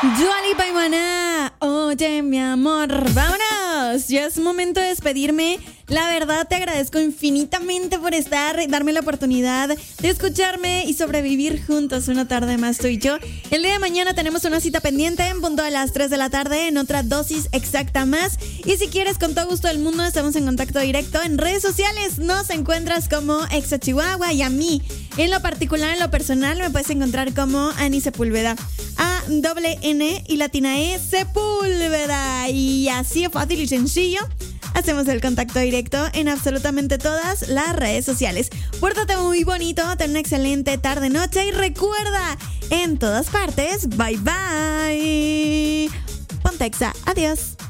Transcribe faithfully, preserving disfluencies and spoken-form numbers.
Dua Lipa y Maná. Oye, mi amor, vámonos. Ya es momento de despedirme. La verdad, te agradezco infinitamente por estar, darme la oportunidad de escucharme y sobrevivir juntos una tarde más tú y yo. El día de mañana tenemos una cita pendiente en punto a las tres de la tarde en otra dosis exacta más. Y si quieres, con todo gusto del mundo, estamos en contacto directo en redes sociales. Nos encuentras como Exa Chihuahua y a mí, en lo particular, en lo personal, me puedes encontrar como Ani Sepúlveda. A doble N y latina E Sepúlveda. Y así de fácil y sencillo hacemos el contacto directo en absolutamente todas las redes sociales. Pórtate muy bonito, ten una excelente tarde, noche y recuerda, en todas partes, bye bye. Ponte Exa, adiós.